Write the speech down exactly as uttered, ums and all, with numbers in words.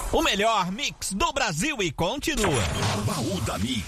O melhor mix do Brasil e continua. Baú da Mix.